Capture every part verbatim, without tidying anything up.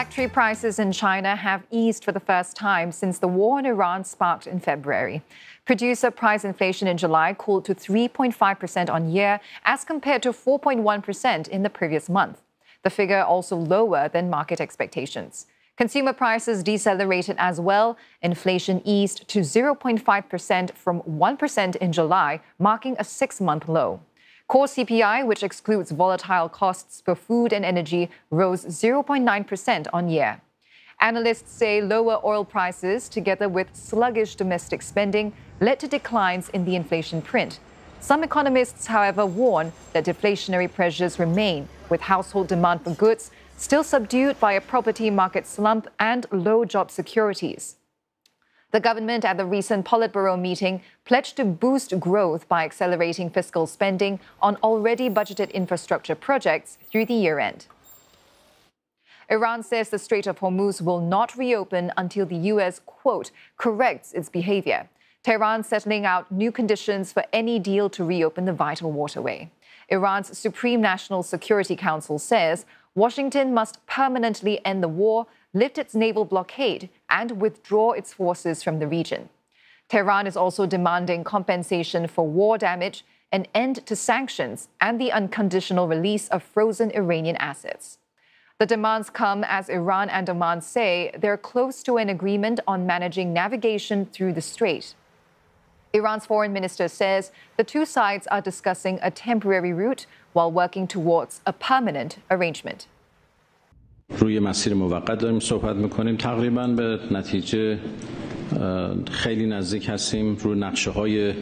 Factory prices in China have eased for the first time since the war in Iran sparked in February. Producer price inflation in July cooled to three point five percent on year as compared to four point one percent in the previous month. The figure also lower than market expectations. Consumer prices decelerated as well. Inflation eased to zero point five percent from one percent in July, marking a six-month low. Core C P I, which excludes volatile costs for food and energy, rose zero point nine percent on year. Analysts say lower oil prices, together with sluggish domestic spending, led to declines in the inflation print. Some economists, however, warn that deflationary pressures remain, with household demand for goods still subdued by a property market slump and low job securities. The government at the recent Politburo meeting pledged to boost growth by accelerating fiscal spending on already budgeted infrastructure projects through the year-end. Iran says the Strait of Hormuz will not reopen until the U S, quote, corrects its behavior. Tehran settling out new conditions for any deal to reopen the vital waterway. Iran's Supreme National Security Council says Washington must permanently end the war, lift its naval blockade, and withdraw its forces from the region. Tehran is also demanding compensation for war damage, an end to sanctions, and the unconditional release of frozen Iranian assets. The demands come as Iran and Oman say they're close to an agreement on managing navigation through the strait. Iran's foreign minister says the two sides are discussing a temporary route while working towards a permanent arrangement. روی مسیر موقت داریم صحبت می‌کنیم تقریباً به نتیجه خیلی نزدیک هستیم روی نقشه‌های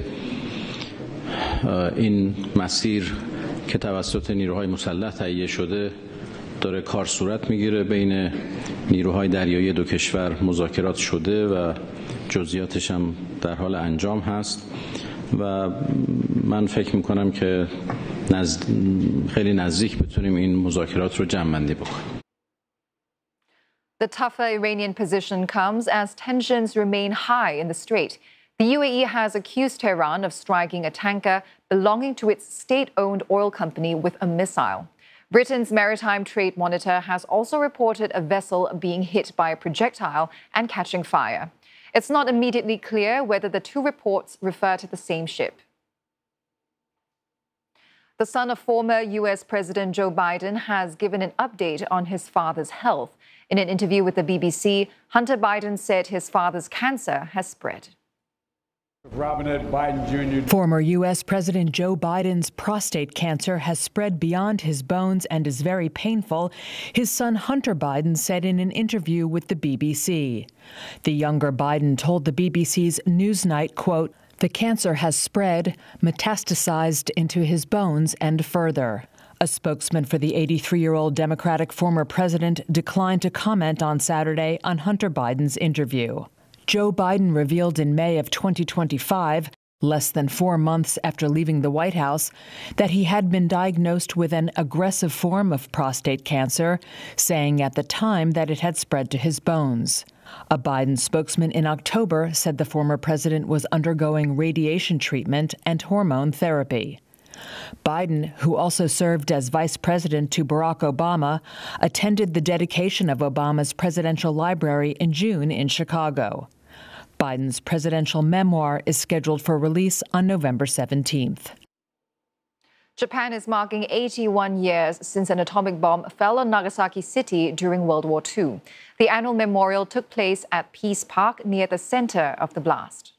این مسیر که توسط نیروهای مسلح تهیه شده داره کار صورت میگیره بین نیروهای دریایی دو کشور مذاکرات شده و جزئیاتش هم در حال انجام هست و من فکر می‌کنم که نزد... خیلی نزدیک بتونیم این مذاکرات رو جمع‌بندی بکنیم. The tougher Iranian position comes as tensions remain high in the strait. The U A E has accused Tehran of striking a tanker belonging to its state-owned oil company with a missile. Britain's Maritime Trade Monitor has also reported a vessel being hit by a projectile and catching fire. It's not immediately clear whether the two reports refer to the same ship. The son of former U S President Joe Biden has given an update on his father's health. In an interview with the B B C, Hunter Biden said his father's cancer has spread. Robert Biden Junior Former U S President Joe Biden's prostate cancer has spread beyond his bones and is very painful, his son Hunter Biden said in an interview with the B B C. The younger Biden told the B B C's Newsnight, quote, "The cancer has spread, metastasized into his bones and further." A spokesman for the eighty-three-year-old Democratic former president declined to comment on Saturday on Hunter Biden's interview. Joe Biden revealed in May of twenty twenty-five, less than four months after leaving the White House, that he had been diagnosed with an aggressive form of prostate cancer, saying at the time that it had spread to his bones. A Biden spokesman in October said the former president was undergoing radiation treatment and hormone therapy. Biden, who also served as vice president to Barack Obama, attended the dedication of Obama's presidential library in June in Chicago. Biden's presidential memoir is scheduled for release on November seventeenth. Japan is marking eighty-one years since an atomic bomb fell on Nagasaki City during World War Two. The annual memorial took place at Peace Park near the center of the blast.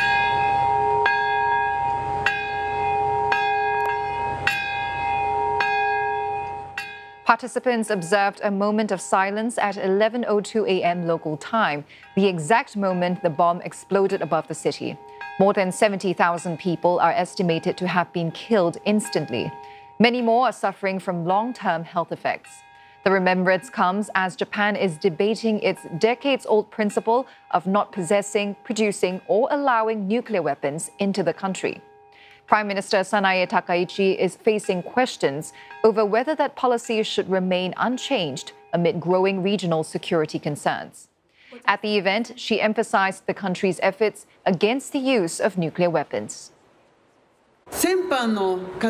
Participants observed a moment of silence at eleven oh two a m local time, the exact moment the bomb exploded above the city. More than seventy thousand people are estimated to have been killed instantly. Many more are suffering from long-term health effects. The remembrance comes as Japan is debating its decades-old principle of not possessing, producing, or allowing nuclear weapons into the country. Prime Minister Sanae Takaichi is facing questions over whether that policy should remain unchanged amid growing regional security concerns. At the event, she emphasized the country's efforts against the use of nuclear weapons.